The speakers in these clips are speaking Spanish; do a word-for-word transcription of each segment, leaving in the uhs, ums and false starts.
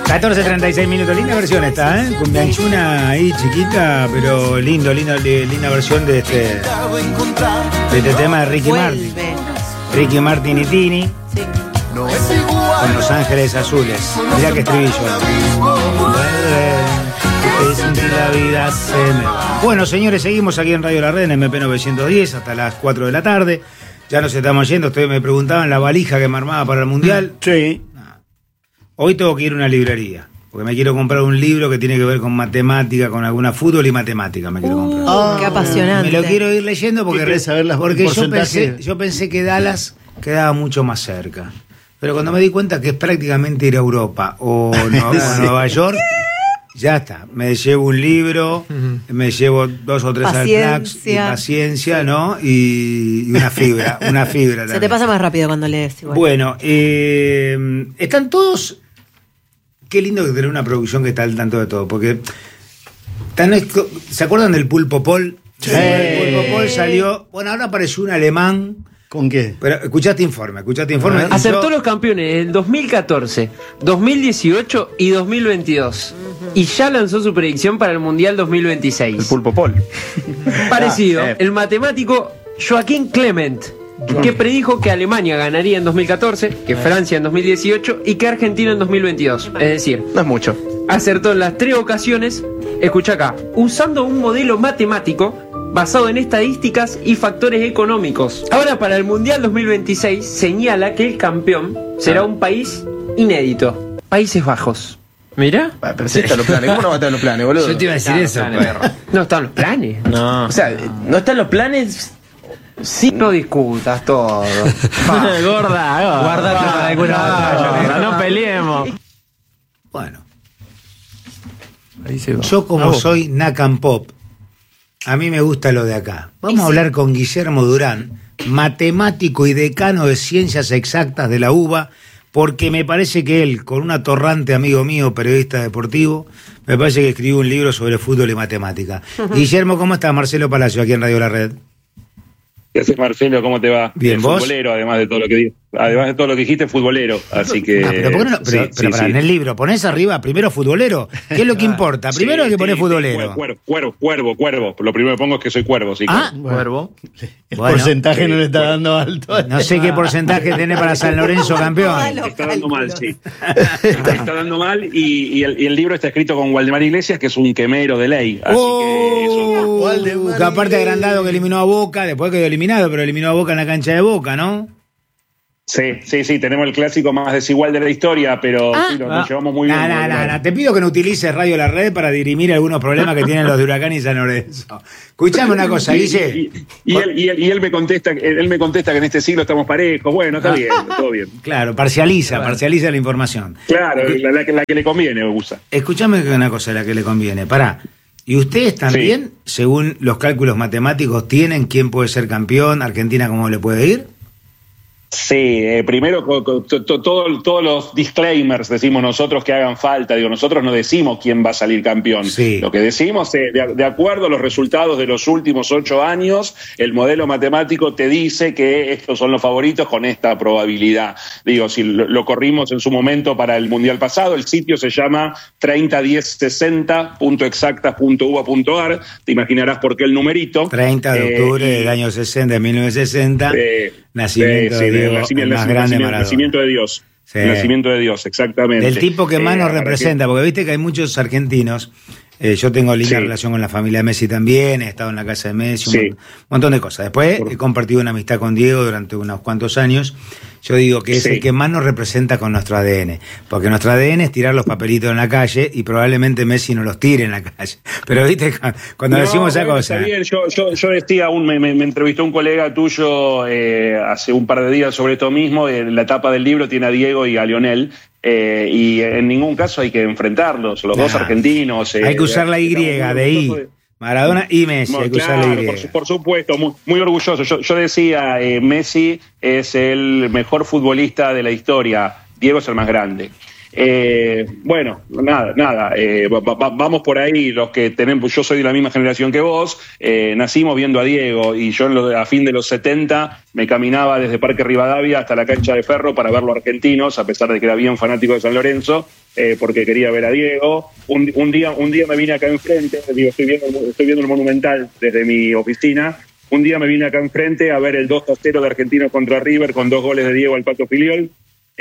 catorce treinta y seis minutos, linda versión esta, ¿eh? Con Bianchuna ahí chiquita, pero lindo, lindo, linda versión de este, de este tema de Ricky Martin. Ricky Martin y Tini. Sí. Con Los Ángeles Azules. Mirá que estribillo. La vida se me... Bueno, señores, seguimos aquí en Radio La Red en M P novecientos diez hasta las cuatro de la tarde. Ya nos estamos yendo. Ustedes me preguntaban la valija que me armaba para el Mundial. Sí. Hoy tengo que ir a una librería, porque me quiero comprar un libro que tiene que ver con matemática, con alguna fútbol y matemática me quiero comprar. Oh, qué apasionante. Me lo quiero ir leyendo porque, saber las porque yo, pensé, yo pensé que Dallas quedaba mucho más cerca. Pero cuando me di cuenta que es prácticamente ir a Europa o Nueva, sí. Nueva York, ya está. Me llevo un libro, uh-huh. me llevo dos o tres Alplax y paciencia, ¿no? Y, y una fibra, una fibra también. Se te pasa más rápido cuando lees. Igual. Bueno, eh, están todos... Qué lindo que tener una producción que está al tanto de todo, porque tan esto, ¿se acuerdan del Pulpo Paul? Sí. El Pulpo Paul salió, bueno, ahora apareció un alemán. ¿Con qué? Pero escuchaste informe, escuchaste informe. Acertó yo... los campeones en dos mil catorce, dos mil dieciocho y dos mil veintidós. Uh-huh. Y ya lanzó su predicción para el Mundial dos mil veintiséis. El Pulpo Paul. Parecido, ah, eh. el matemático Joaquín Clement, que predijo que Alemania ganaría en dos mil catorce, que Francia en dos mil dieciocho y que Argentina en dos mil veintidós. Es decir, no es mucho. Acertó en las tres ocasiones, escucha acá, usando un modelo matemático basado en estadísticas y factores económicos. Ahora para el Mundial dos mil veintiséis señala que el campeón será un país inédito, Países Bajos. Mirá. Ah, pero sí están los planes. ¿Cómo no va a estar en los planes, boludo? Yo te iba a decir eso. Planes, no están los planes. No. O sea, no están los planes... Sí, no discutas todo. Gorda, gorda. Guardate para alguna batalla. No peleemos. Bueno. Ahí se va. Yo como soy Nakam Pop, a mí me gusta lo de acá. Vamos a hablar con Guillermo Durán, matemático y decano de Ciencias Exactas de la UBA, porque me parece que él, con un atorrante amigo mío, periodista deportivo, me parece que escribió un libro sobre fútbol y matemática. Uh-huh. Guillermo, ¿cómo estás? Marcelo Palacio, aquí en Radio La Red. ¿Qué haces, Marcelo? ¿Cómo te va? Bien, ¿vos? Futbolero, además de todo lo que además de todo lo que dijiste, futbolero, así que... Ah, pero, ¿por qué no? pero, sí, pero sí, para, sí. En el libro, ponés arriba primero futbolero. ¿Qué es lo que importa? Primero sí, hay que poner sí, futbolero. Cuervo, cuervo, cuervo, cuervo. Lo primero que pongo es que soy cuervo, sí. Ah, cuervo. cuervo. El bueno, porcentaje sí, no le está cuervo. dando alto. No sé qué porcentaje tiene para San Lorenzo campeón. Está dando mal, sí. Está dando mal y, y, el, y el libro está escrito con Waldemar Iglesias, que es un quemero de ley. Así oh, que eso... Waldemar, que aparte agrandado que eliminó a Boca, después quedó eliminado, pero eliminó a Boca en la cancha de Boca, ¿no? Sí, sí, sí, tenemos el clásico más desigual de la historia, pero ah, sí, nos, ah, nos llevamos muy nah, bien. Nah, nah, nah. Te pido que no utilices Radio La Red para dirimir algunos problemas que tienen los de Huracán y San Lorenzo. Escuchame una cosa, Guille. Y, y, y, él, y, él, y él me contesta, él me contesta que en este siglo estamos parejos. Bueno, está bien, todo bien. Claro, parcializa, claro. parcializa la información. Claro, la, la, la que le conviene, usa. Escuchame una cosa, la que le conviene. Pará. ¿Y ustedes también, sí. según los cálculos matemáticos, tienen quién puede ser campeón, Argentina cómo le puede ir? Sí, eh, primero todos todo, todo los disclaimers decimos nosotros que hagan falta, digo, nosotros no decimos quién va a salir campeón, sí. Lo que decimos es, de, de acuerdo a los resultados de los últimos ocho años, el modelo matemático te dice que estos son los favoritos con esta probabilidad. Digo, si lo, lo corrimos en su momento para el Mundial pasado, el sitio se llama treinta diez sesenta punto exactas punto uva punto ar, te imaginarás por qué el numerito. treinta de octubre eh, del año sesenta, de mil novecientos sesenta, eh, nacimiento eh, sí, de Dios, el nacimiento, más el grande nacimiento, nacimiento de Dios. Sí. El nacimiento de Dios, exactamente. El tipo que más eh, nos representa, porque viste que hay muchos argentinos. Eh, yo tengo linda sí. relación con la familia Messi también, he estado en la casa de Messi, un sí. montón de cosas. Después Por... he compartido una amistad con Diego durante unos cuantos años. Yo digo que es sí. el que más nos representa con nuestro A D N, porque nuestro A D N es tirar los papelitos en la calle y probablemente Messi no los tire en la calle. Pero viste, cuando no, decimos esa bueno, cosa... Está bien, yo, yo, yo decía, un, me, me, me entrevistó un colega tuyo eh, hace un par de días sobre esto mismo, en la tapa del libro tiene a Diego y a Lionel, eh, y en ningún caso hay que enfrentarlos, los nah. dos argentinos. Eh, hay que usar la Y de I. Maradona y Messi, no, hay que claro, usar la Y. Por, por supuesto, muy, muy orgulloso. Yo, yo decía, eh, Messi es el mejor futbolista de la historia, Diego es el más grande. Eh, bueno, nada, nada, eh, va, va, vamos por ahí, los que tenemos, yo soy de la misma generación que vos, eh, nacimos viendo a Diego, y yo en lo, a fin de los setenta me caminaba desde Parque Rivadavia hasta la cancha de Ferro para ver los argentinos, a pesar de que era bien fanático de San Lorenzo, eh, porque quería ver a Diego. Un, un, día, un día me vine acá enfrente, digo, estoy viendo, estoy viendo el Monumental desde mi oficina. Un día me vine acá enfrente a ver el dos a cero de Argentinos contra River con dos goles de Diego al Pato Filiol.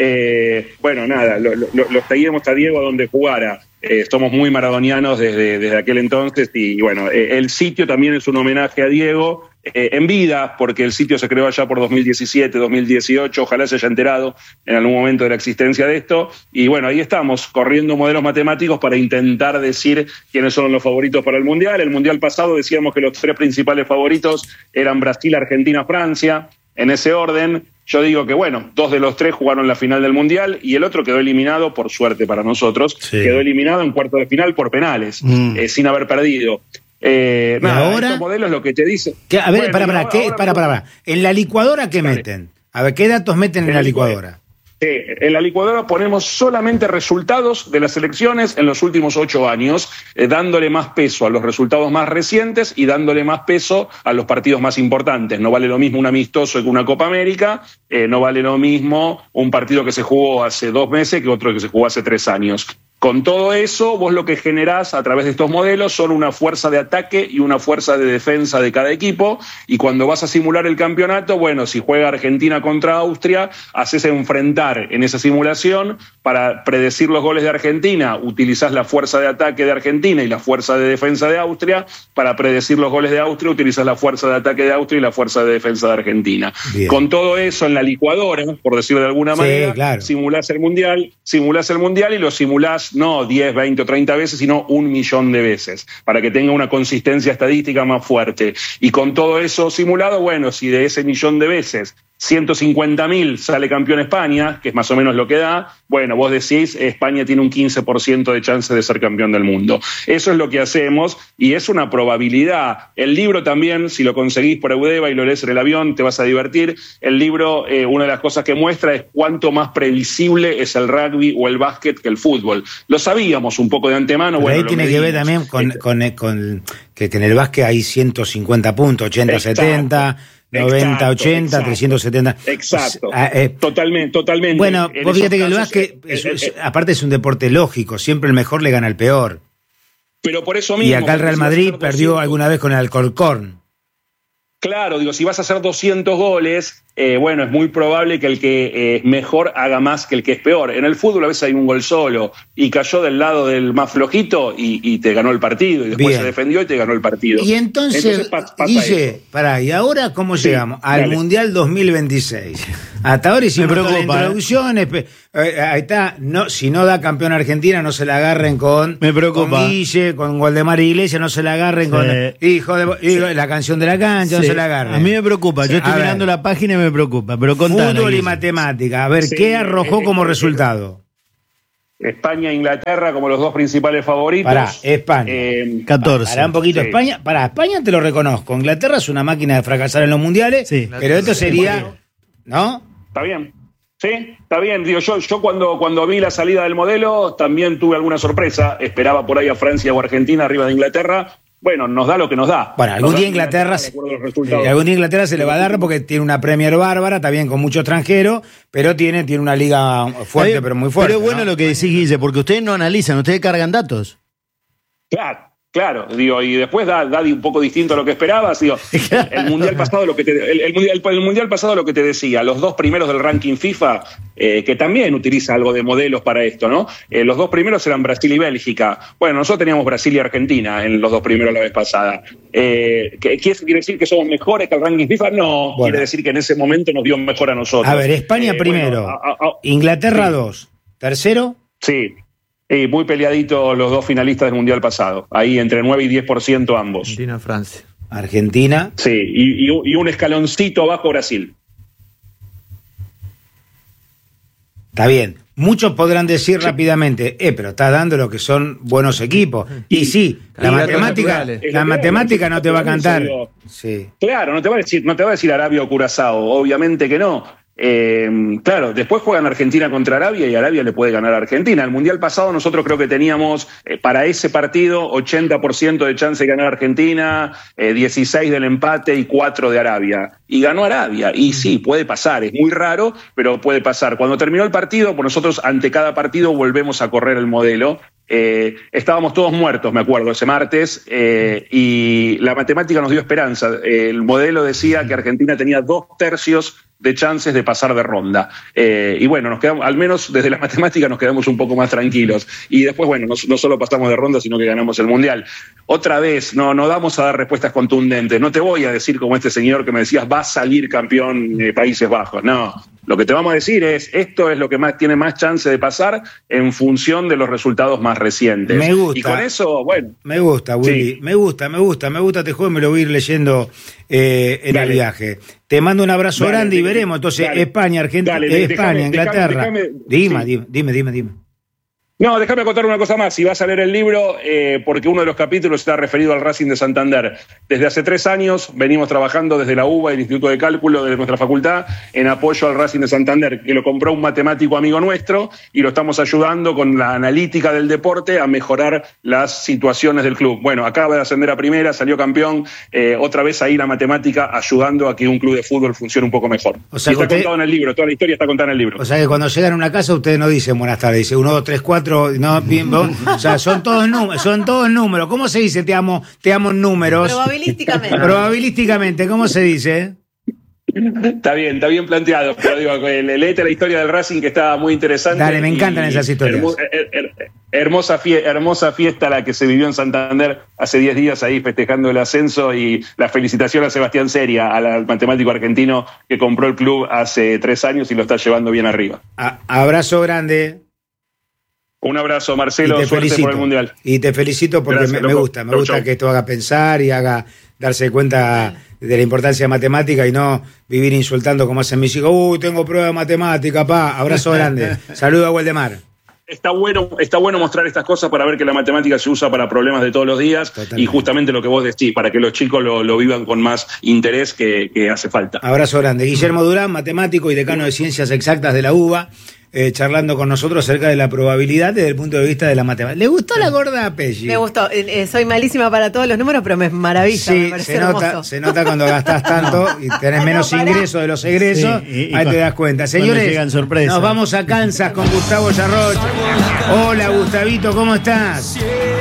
Eh, bueno, nada, lo, lo, lo seguíamos a Diego a donde jugara. Eh, somos muy maradonianos desde, desde aquel entonces y, y bueno, eh, el sitio también es un homenaje a Diego eh, en vida, porque el sitio se creó allá por dos mil diecisiete, dos mil dieciocho, ojalá se haya enterado en algún momento de la existencia de esto. Y bueno, ahí estamos, corriendo modelos matemáticos para intentar decir quiénes son los favoritos para el Mundial. El Mundial pasado decíamos que los tres principales favoritos eran Brasil, Argentina, Francia. En ese orden, yo digo que, bueno, dos de los tres jugaron la final del Mundial y el otro quedó eliminado, por suerte para nosotros, sí. quedó eliminado en cuarto de final por penales, mm. eh, sin haber perdido. Eh, nada, ahora, estos modelos lo que te dicen... Que, a ver, bueno, para, para, ahora, ¿qué, ahora, para, para, para. ¿En la licuadora qué dale. meten? A ver, ¿qué datos meten en, en la licuadora? Eh, en la licuadora ponemos solamente resultados de las elecciones en los últimos ocho años, eh, dándole más peso a los resultados más recientes y dándole más peso a los partidos más importantes. No vale lo mismo un amistoso que una Copa América, eh, no vale lo mismo un partido que se jugó hace dos meses que otro que se jugó hace tres años. Con todo eso, vos lo que generás a través de estos modelos son una fuerza de ataque y una fuerza de defensa de cada equipo, y cuando vas a simular el campeonato, bueno, si juega Argentina contra Austria, haces enfrentar en esa simulación, para predecir los goles de Argentina, utilizás la fuerza de ataque de Argentina y la fuerza de defensa de Austria, para predecir los goles de Austria, utilizás la fuerza de ataque de Austria y la fuerza de defensa de Argentina. Bien. Con todo eso en la licuadora, por decirlo de alguna manera, sí, claro. simulás el Mundial, simulás el Mundial y lo simulás no diez, veinte o treinta veces, sino un millón de veces, para que tenga una consistencia estadística más fuerte. Y con todo eso simulado, bueno, si de ese millón de veces ciento cincuenta mil sale campeón España, que es más o menos lo que da, bueno, vos decís, España tiene un quince por ciento de chance de ser campeón del mundo. Eso es lo que hacemos y es una probabilidad. El libro también, si lo conseguís por Eudeva y lo lees en el avión, te vas a divertir. El libro, eh, una de las cosas que muestra es cuánto más previsible es el rugby o el básquet que el fútbol. Lo sabíamos un poco de antemano. Bueno, ahí tiene medimos. que ver también con, con, con que en el básquet hay ciento cincuenta puntos, ochenta, setenta... noventa, ochenta, trescientos setenta. Exacto. Ah, eh, totalmente, totalmente. Bueno, vos fíjate que el básquet, es, es, es, aparte es un deporte lógico, siempre el mejor le gana al peor. Pero por eso mismo. Y acá el Real Madrid perdió alguna vez con el Alcorcón. Claro, digo, si vas a hacer doscientos goles, eh, bueno, es muy probable que el que es eh, mejor haga más que el que es peor. En el fútbol a veces hay un gol solo y cayó del lado del más flojito y, y te ganó el partido, y después Bien. se defendió y te ganó el partido. Y entonces, entonces pasa Guille, pará, ¿y ahora cómo sí, llegamos? Al dale. Mundial dos mil veintiséis. Hasta ahora hicimos toda la introducción, eh, ahí está, no, si no da campeón Argentina, no se la agarren con, Me preocupa. con Guille, con Waldemar Iglesias, no se la agarren sí. con hijo de hijo, sí. la canción de la cancha, sí. no se la agarren. A mí me preocupa, yo estoy a mirando ver. la página y me preocupa, pero contá. Fútbol y matemática, a ver, sí, ¿qué arrojó eh, como eh, resultado? España e Inglaterra como los dos principales favoritos. Pará, España. Eh, catorce. Pará un poquito, sí. España, pará, España te lo reconozco. Inglaterra es una máquina de fracasar en los mundiales, sí. pero esto sería, ¿no? Está bien. Sí, está bien. Digo, yo, yo cuando, cuando vi la salida del modelo también tuve alguna sorpresa. Esperaba por ahí a Francia o Argentina arriba de Inglaterra. Bueno, nos da lo que nos da. Bueno, algún día Inglaterra, Inglaterra eh, algún día Inglaterra se le va a dar porque tiene una Premier bárbara, está bien con mucho extranjero, pero tiene, tiene una liga fuerte, Ay, pero muy fuerte. Pero es bueno, ¿no? Lo que decís, Guille, porque ustedes no analizan, ustedes cargan datos. Claro. Claro, digo, y después da, da un poco distinto a lo que esperabas. Digo, el, el mundial pasado lo que te, el, el, mundial, el mundial pasado lo que te decía, los dos primeros del ranking FIFA, eh, que también utiliza algo de modelos para esto, ¿no? Eh, los dos primeros eran Brasil y Bélgica. Bueno, nosotros teníamos Brasil y Argentina en los dos primeros la vez pasada. Eh, ¿qué, ¿Quiere decir que somos mejores que el ranking FIFA? No, bueno. Quiere decir que en ese momento nos dio mejor a nosotros. A ver, España eh, primero, bueno, a, a, Inglaterra sí. dos, tercero. Sí. Eh, muy peleaditos los dos finalistas del Mundial pasado. Ahí entre nueve y diez por ciento ambos. Argentina, Francia. Argentina. Sí, y, y, y un escaloncito abajo Brasil. Está bien. Muchos podrán decir sí. rápidamente, eh, pero está dando lo que son buenos equipos. Y sí, la matemática, la matemática no te va a cantar. Sí. Claro, no te va a decir, no te va a decir Arabia o Curazao, obviamente que no. Eh, claro, después juegan Argentina contra Arabia y Arabia le puede ganar a Argentina. El Mundial pasado nosotros creo que teníamos eh, para ese partido ochenta por ciento de chance de ganar a Argentina, eh, dieciséis del empate y cuatro de Arabia. Y ganó Arabia. Y sí, puede pasar, es muy raro, pero puede pasar. Cuando terminó el partido, pues nosotros ante cada partido volvemos a correr el modelo. Eh, estábamos todos muertos, me acuerdo, ese martes, eh, y la matemática nos dio esperanza. Eh, el modelo decía que Argentina tenía dos tercios de chances de pasar de ronda. Eh, y bueno, nos quedamos, al menos desde la matemática nos quedamos un poco más tranquilos. Y después, bueno, no, no solo pasamos de ronda, sino que ganamos el Mundial. Otra vez, no, no vamos a dar respuestas contundentes. No te voy a decir como este señor que me decías, va a salir campeón de Países Bajos. No, lo que te vamos a decir es, esto es lo que más tiene más chance de pasar en función de los resultados más recientes. Me gusta. Y con eso, bueno. Me gusta, Willy. Sí. Me gusta, me gusta, me gusta este juego, me lo voy a ir leyendo eh, en dale. el viaje. Te mando un abrazo dale, grande y veremos. Entonces, dale, España, Argentina, dale, España, déjame, Inglaterra. Déjame, déjame, dime, sí. dime, dime, dime. No, déjame contar una cosa más. Si vas a leer el libro, eh, porque uno de los capítulos está referido al Racing de Santander. Desde hace tres años venimos trabajando desde la U B A, el Instituto de Cálculo, de nuestra facultad, en apoyo al Racing de Santander, que lo compró un matemático amigo nuestro y lo estamos ayudando con la analítica del deporte a mejorar las situaciones del club. Bueno, acaba de ascender a primera, salió campeón, eh, otra vez ahí la matemática ayudando a que un club de fútbol funcione un poco mejor. O sea, y está usted... contado en el libro, toda la historia está contada en el libro. O sea que cuando llegan a una casa ustedes no dicen buenas tardes, dice uno, dos, tres, cuatro. No, bien, o sea, son todos números, son todos números. ¿Cómo se dice te amo, te amo en números? Probabilísticamente. Probabilísticamente, ¿cómo se dice? Está bien, está bien planteado, pero digo, léete la historia del Racing que está muy interesante. Dale, me encantan esas historias. Hermo, her, her, hermosa, fiesta, hermosa fiesta la que se vivió en Santander hace diez días ahí festejando el ascenso, y la felicitación a Sebastián Seria, al matemático argentino que compró el club hace tres años y lo está llevando bien arriba. A, abrazo grande. Un abrazo, Marcelo, suerte felicito. por el Mundial. Y te felicito porque Gracias, me, me gusta, me chau, gusta chau. que esto haga pensar y haga darse cuenta de la importancia de matemática y no vivir insultando como hacen mis hijos. Uy, tengo prueba de matemática, pa. Abrazo grande. Saludo a Waldemar. Está bueno, está bueno mostrar estas cosas para ver que la matemática se usa para problemas de todos los días. Totalmente. Y justamente lo que vos decís, para que los chicos lo, lo vivan con más interés que, que hace falta. Abrazo grande. Guillermo Durán, matemático y decano de Ciencias Exactas de la U B A. Eh, charlando con nosotros acerca de la probabilidad desde el punto de vista de la matemática. ¿Le gustó la gorda Pelli? Me gustó. Eh, soy malísima para todos los números, pero me maravilla. Sí, me se nota, hermoso. se nota cuando gastás tanto y tenés menos no, ingresos de los egresos. Sí, y, y ahí te das cuenta. Señores, nos vamos a Kansas con Gustavo Yarroch. Hola, Gustavito, ¿cómo estás?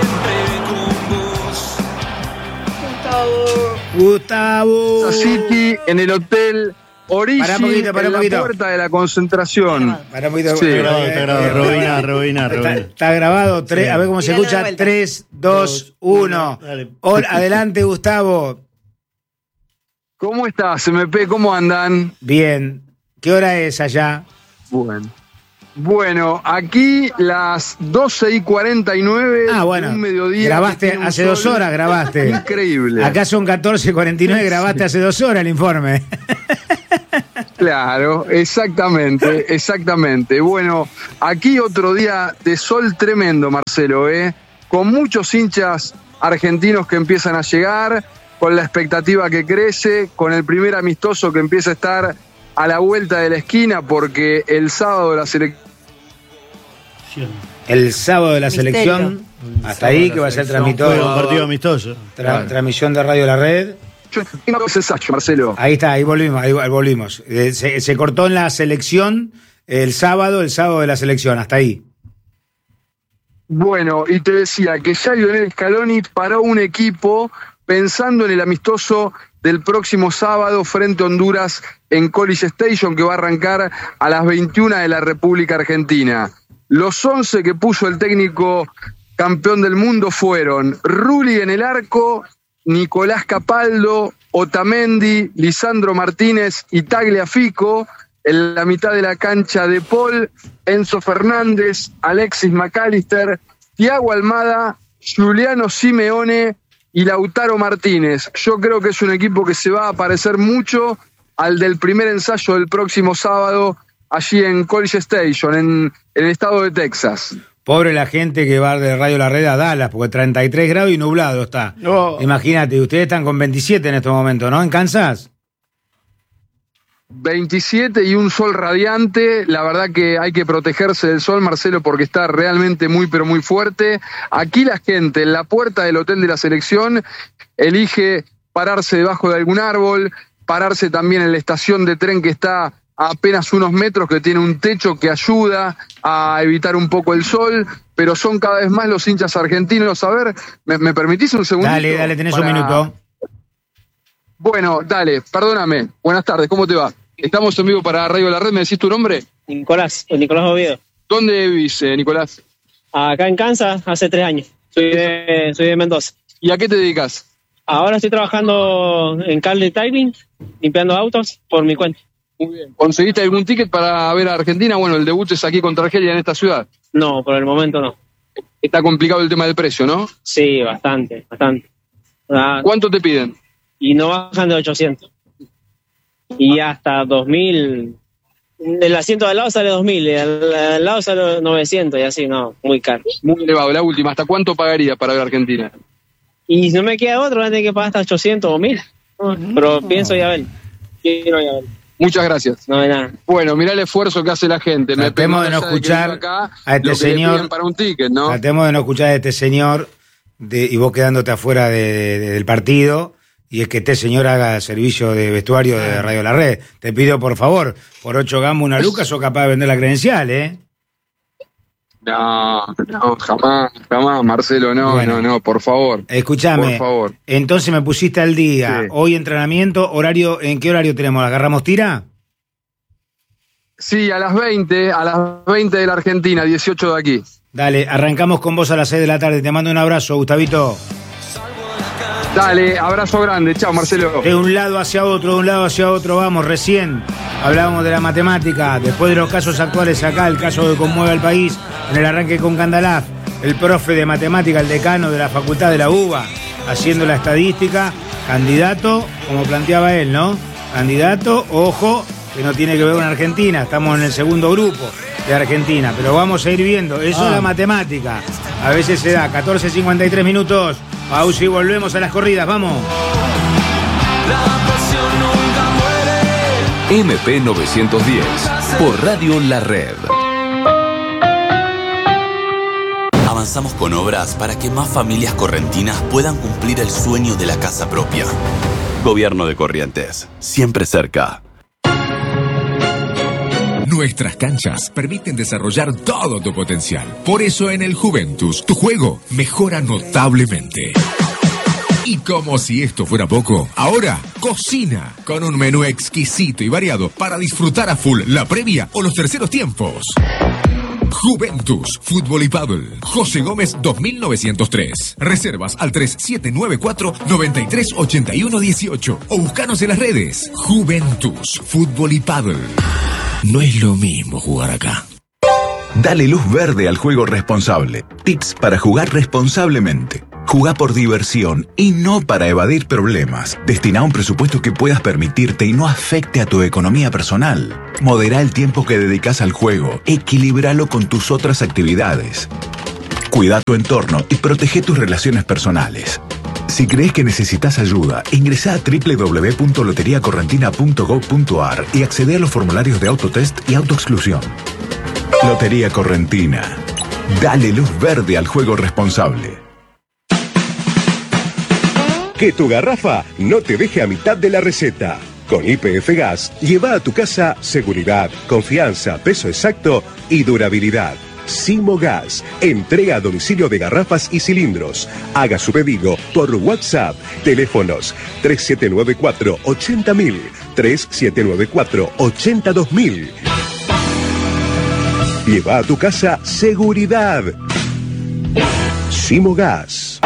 Gustavo. Gustavo. City en el hotel Origi, para poquito, para en poquito. La puerta de la concentración. Para un poquito. Sí. Está grabado, está grabado. Robina, Robina, Robina. Está, está grabado. Tres, sí. A ver cómo se escucha. tres, dos, uno. Adelante, Gustavo. ¿Cómo estás, M P? ¿Cómo andan? Bien. ¿Qué hora es allá? Bueno. Bueno, aquí las doce y cuarenta y nueve. Ah, bueno. Un mediodía. Grabaste hace dos horas, grabaste. Increíble. Acá son catorce y cuarenta y nueve, grabaste hace dos horas el informe. Claro, exactamente, exactamente. Bueno, aquí otro día de sol tremendo, Marcelo, ¿eh? Con muchos hinchas argentinos que empiezan a llegar, con la expectativa que crece, con el primer amistoso que empieza a estar a la vuelta de la esquina, porque el sábado la selección... El sábado de la Misterio. selección, hasta ahí que va a ser transmitido. Un partido amistoso. Tra claro. Transmisión de Radio La Red. Marcelo. Ahí está, ahí volvimos, ahí volvimos. Se, se cortó en la selección el sábado, el sábado de la selección, hasta ahí. Bueno, y te decía que ya Lionel Scaloni paró un equipo pensando en el amistoso del próximo sábado frente a Honduras en College Station, que va a arrancar a las veintiuna de la República Argentina. Los once que puso el técnico campeón del mundo fueron Rulli en el arco, Nicolás Capaldo, Otamendi, Lisandro Martínez y Tagliafico. En la mitad de la cancha de Paul, Enzo Fernández, Alexis McAllister, Thiago Almada, Giuliano Simeone y Lautaro Martínez. Yo creo que es un equipo que se va a parecer mucho al del primer ensayo del próximo sábado allí en College Station, en, en el estado de Texas. Pobre la gente que va de Radio La Red a Dallas, porque treinta y tres grados y nublado está. Oh. Imagínate, ustedes están con veintisiete en estos momentos, ¿no? ¿En Kansas? veintisiete y un sol radiante. La verdad que hay que protegerse del sol, Marcelo, porque está realmente muy, pero muy fuerte. Aquí la gente en la puerta del hotel de la selección elige pararse debajo de algún árbol, pararse también en la estación de tren que está a apenas unos metros, que tiene un techo que ayuda a evitar un poco el sol, pero son cada vez más los hinchas argentinos. A ver, ¿me, me permitís un segundito? Dale, dale, tenés para... un minuto. Bueno, dale, perdóname. Buenas tardes, ¿cómo te va? Estamos en vivo para Radio La Red, ¿me decís tu nombre? Nicolás, Nicolás Oviedo. ¿Dónde vivís, eh, Nicolás? Acá en Kansas, hace tres años. Soy de, soy de Mendoza. ¿Y a qué te dedicas? Ahora estoy trabajando en cable typing, limpiando autos por mi cuenta. Muy bien. ¿Conseguiste algún ticket para ver a Argentina? Bueno, el debut es aquí contra Argelia en esta ciudad. No, por el momento no. Está complicado el tema del precio, ¿no? Sí, bastante, bastante. Ah, ¿Cuánto te piden? Y no bajan de ochocientos. Y hasta dos mil. El asiento de al lado sale dos mil, el al lado sale novecientos y así, no, muy caro. Muy elevado. La última, ¿hasta cuánto pagaría para ver a Argentina? Y si no me queda otro, voy a tener que pagar hasta ochocientos o mil. Pero no. Pienso ir a ver. Quiero ir a ver. Muchas gracias. No de nada. Bueno, mirá el esfuerzo que hace la gente. Tratemos de no escuchar acá, a este señor. Para un ticket, ¿no? Tratemos de no escuchar a este señor de, y vos quedándote afuera de, de, del partido. Y es que este señor haga servicio de vestuario de Radio La Red. Te pido, por favor, por ocho gambas una luca, sos capaz de vender la credencial, ¿eh? No, no, jamás, jamás, Marcelo, no, bueno, no, no, por favor. Escuchame, por favor. Entonces me pusiste al día. Sí. Hoy entrenamiento, horario, ¿en qué horario tenemos? ¿Agarramos tira? Sí, a las veinte, a las veinte de la Argentina, dieciocho de aquí. Dale, arrancamos con vos a las seis de la tarde. Te mando un abrazo, Gustavito. Dale, abrazo grande, chao Marcelo. De un lado hacia otro, de un lado hacia otro, vamos, recién hablábamos de la matemática, después de los casos actuales acá, el caso que conmueve al país, en el arranque con Candalaf, el profe de matemática, el decano de la facultad de la UBA, haciendo la estadística, candidato, como planteaba él, ¿no? Candidato, ojo, que no tiene que ver con Argentina, estamos en el segundo grupo de Argentina, pero vamos a ir viendo, eso ah. es la matemática, a veces se da catorce cincuenta y tres minutos. Pausa y volvemos a las corridas, vamos. M P novecientos diez, por Radio La Red. Avanzamos con obras para que más familias correntinas puedan cumplir el sueño de la casa propia. Gobierno de Corrientes, siempre cerca. Nuestras canchas permiten desarrollar todo tu potencial. Por eso en el Juventus, tu juego mejora notablemente. Y como si esto fuera poco, ahora cocina con un menú exquisito y variado para disfrutar a full la previa o los terceros tiempos. Juventus, Fútbol y Paddle. José Gómez dos mil novecientos tres. Reservas al tres siete nueve cuatro, nueve tres ocho uno uno ocho o buscanos en las redes. Juventus, Fútbol y Paddle. No es lo mismo jugar acá. Dale luz verde al juego responsable. Tips para jugar responsablemente. Jugá por diversión y no para evadir problemas. Destina un presupuesto que puedas permitirte y no afecte a tu economía personal. Modera el tiempo que dedicas al juego. Equilíbralo con tus otras actividades. Cuida tu entorno y protege tus relaciones personales. Si crees que necesitas ayuda, ingresa a doble u doble u doble u punto lotería correntina punto gob punto ar y accede a los formularios de autotest y autoexclusión. Lotería Correntina. Dale luz verde al juego responsable. Que tu garrafa no te deje a mitad de la receta. Con Y P F Gas, lleva a tu casa seguridad, confianza, peso exacto y durabilidad. Simogas, entrega a domicilio de garrafas y cilindros. Haga su pedido por WhatsApp. Teléfonos tres siete nueve cuatro, ochenta mil, tres siete nueve cuatro, ochenta dos mil. Lleva a tu casa seguridad. Simogas.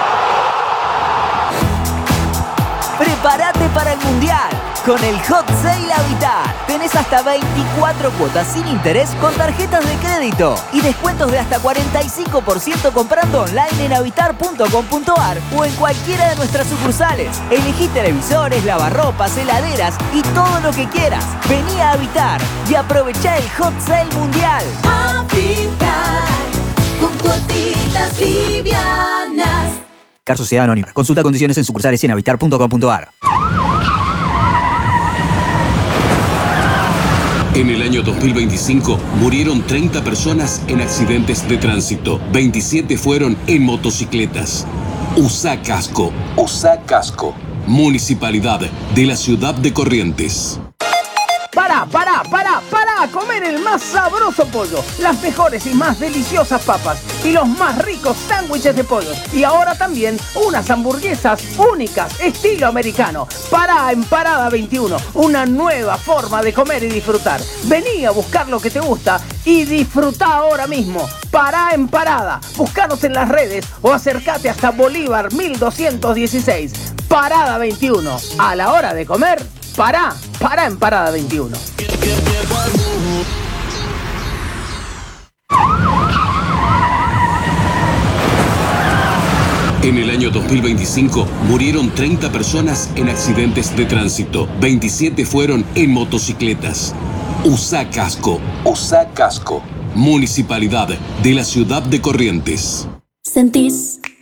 Prepárate para el Mundial con el Hot Sale Habitat. Tenés hasta veinticuatro cuotas sin interés con tarjetas de crédito y descuentos de hasta cuarenta y cinco por ciento comprando online en habitar punto com punto ar o en cualquiera de nuestras sucursales. Elegí televisores, lavarropas, heladeras y todo lo que quieras. Vení a Habitar y aprovechá el Hot Sale Mundial. Habitar con cuotitas livianas. Car Sociedad Anónima. Consulta condiciones en sucursales y en habitar punto com punto ar. En el año dos mil veinticinco murieron treinta personas en accidentes de tránsito. veintisiete fueron en motocicletas. Usa casco. Usa casco. Municipalidad de la Ciudad de Corrientes. Para, para, para, para comer el más sabroso pollo, las mejores y más deliciosas papas y los más ricos sándwiches de pollo. Y ahora también unas hamburguesas únicas, estilo americano. Para en Parada veintiuno, una nueva forma de comer y disfrutar. Vení a buscar lo que te gusta y disfruta ahora mismo. Para en Parada, búscanos en las redes o acércate hasta Bolívar mil doscientos dieciséis. Parada veintiuno, a la hora de comer, para, para en Parada veintiuno. En el año dos mil veinticinco murieron treinta personas en accidentes de tránsito. veintisiete fueron en motocicletas. Usa casco. Usa casco. Municipalidad de la Ciudad de Corrientes. Sentís